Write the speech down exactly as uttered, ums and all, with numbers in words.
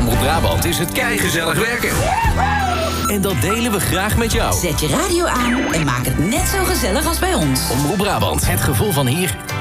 Omroep Brabant is het keigezellig werken. En dat delen we graag met jou. Zet je radio aan en maak het net zo gezellig als bij ons. Omroep Brabant, het gevoel van hier.